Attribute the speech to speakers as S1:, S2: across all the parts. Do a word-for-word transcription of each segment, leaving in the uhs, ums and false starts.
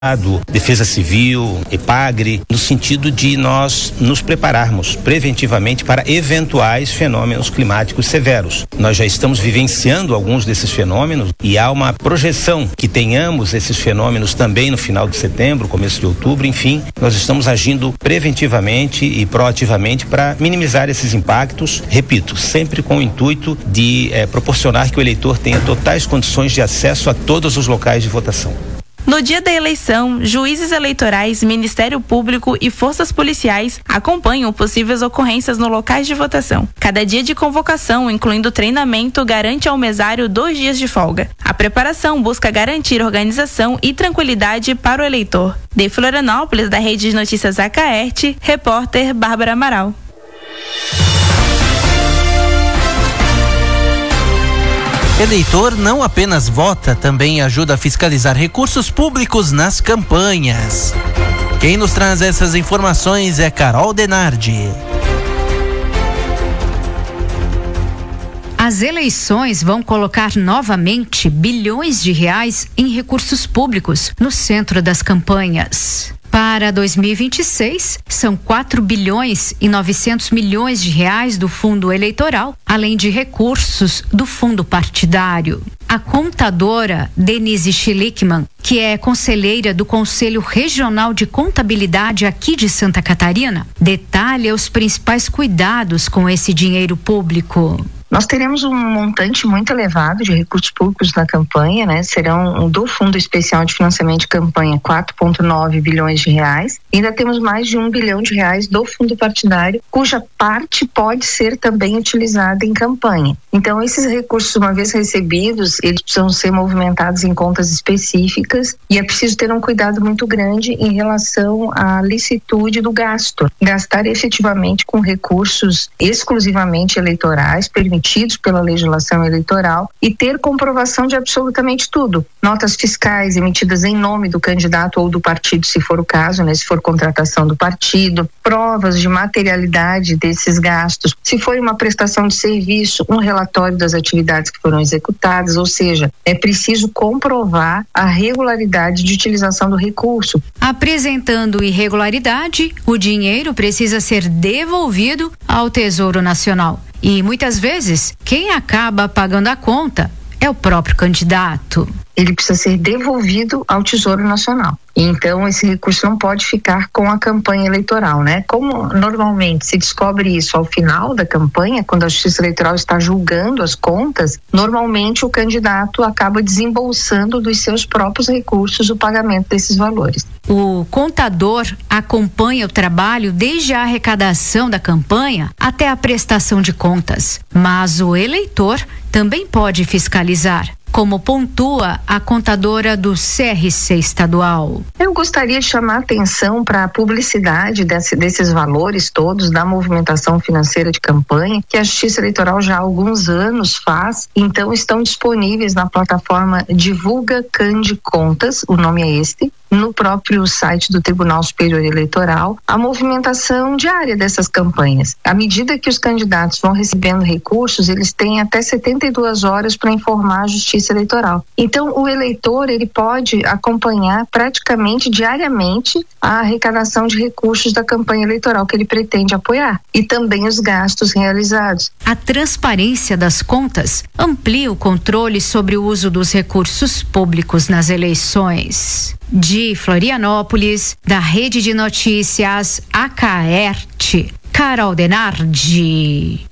S1: Defesa Civil, EPAGRE, no sentido de nós nos prepararmos preventivamente para eventuais fenômenos climáticos severos. Nós já estamos vivenciando alguns desses fenômenos e há uma projeção que tenhamos esses fenômenos também no final de setembro, começo de outubro, enfim, nós estamos agindo preventivamente e proativamente para minimizar esses impactos, repito, sempre com o intuito de eh, proporcionar que o eleitor tenha totais condições de acesso a todos os locais de votação.
S2: No dia da eleição, juízes eleitorais, Ministério Público e forças policiais acompanham possíveis ocorrências nos locais de votação. Cada dia de convocação, incluindo treinamento, garante ao mesário dois dias de folga. A preparação busca garantir organização e tranquilidade para o eleitor. De Florianópolis, da Rede de Notícias Acaerte, repórter Bárbara Amaral.
S3: Eleitor não apenas vota, também ajuda a fiscalizar recursos públicos nas campanhas. Quem nos traz essas informações é Carol Denardi.
S4: As eleições vão colocar novamente bilhões de reais em recursos públicos no centro das campanhas. Para dois mil e vinte e seis, são quatro bilhões e novecentos milhões de reais do fundo eleitoral, além de recursos do fundo partidário. A contadora Denise Schlickman, que é conselheira do Conselho Regional de Contabilidade aqui de Santa Catarina, detalha os principais cuidados com esse dinheiro público.
S5: Nós teremos um montante muito elevado de recursos públicos na campanha, né? Serão do Fundo Especial de Financiamento de Campanha quatro vírgula nove bilhões de reais. E ainda temos mais de um bilhão de reais do fundo partidário, cuja parte pode ser também utilizada em campanha. Então, esses recursos, uma vez recebidos, eles precisam ser movimentados em contas específicas e é preciso ter um cuidado muito grande em relação à licitude do gasto. Gastar efetivamente com recursos exclusivamente eleitorais, permitidos pela legislação eleitoral, e ter comprovação de absolutamente tudo. Notas fiscais emitidas em nome do candidato ou do partido, se for o caso, né, se for contratação do partido, provas de materialidade desses gastos, se foi uma prestação de serviço, um relatório das atividades que foram executadas, ou seja, é preciso comprovar a regularidade de utilização do recurso.
S4: Apresentando irregularidade, o dinheiro precisa ser devolvido ao Tesouro Nacional. E muitas vezes, quem acaba pagando a conta é o próprio candidato.
S5: Ele precisa ser devolvido ao Tesouro Nacional. Então, esse recurso não pode ficar com a campanha eleitoral, né? Como normalmente se descobre isso ao final da campanha, quando a Justiça Eleitoral está julgando as contas, normalmente o candidato acaba desembolsando dos seus próprios recursos o pagamento desses valores.
S4: O contador acompanha o trabalho desde a arrecadação da campanha até a prestação de contas, mas o eleitor também pode fiscalizar, como pontua a contadora do C R C estadual.
S5: Eu gostaria de chamar a atenção para a publicidade desse, desses valores todos da movimentação financeira de campanha, que a Justiça Eleitoral já há alguns anos faz. Então, estão disponíveis na plataforma Divulga Cande Contas, o nome é este, no próprio site do Tribunal Superior Eleitoral, a movimentação diária dessas campanhas. À medida que os candidatos vão recebendo recursos, eles têm até setenta e duas horas para informar a Justiça Eleitoral. Então, o eleitor, ele pode acompanhar praticamente diariamente a arrecadação de recursos da campanha eleitoral que ele pretende apoiar e também os gastos realizados.
S4: A transparência das contas amplia o controle sobre o uso dos recursos públicos nas eleições. De Florianópolis, da Rede de Notícias Acaerte, Carol Denardi.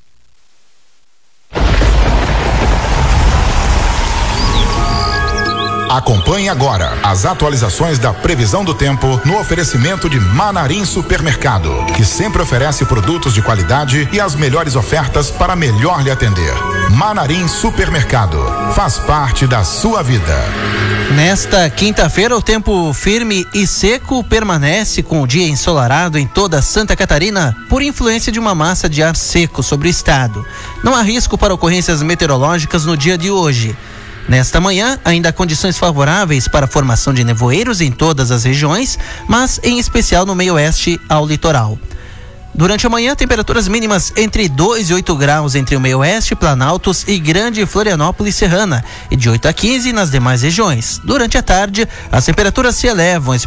S6: Acompanhe agora as atualizações da previsão do tempo no oferecimento de Manarim Supermercado, que sempre oferece produtos de qualidade e as melhores ofertas para melhor lhe atender. Manarim Supermercado, faz parte da sua vida.
S3: Nesta quinta-feira, o tempo firme e seco permanece com o dia ensolarado em toda Santa Catarina por influência de uma massa de ar seco sobre o estado. Não há risco para ocorrências meteorológicas no dia de hoje. Nesta manhã, ainda há condições favoráveis para a formação de nevoeiros em todas as regiões, mas em especial no meio oeste ao litoral. Durante a manhã, temperaturas mínimas entre dois e oito graus entre o meio oeste, Planaltos e Grande Florianópolis Serrana, e de oito a quinze nas demais regiões. Durante a tarde, as temperaturas se elevam,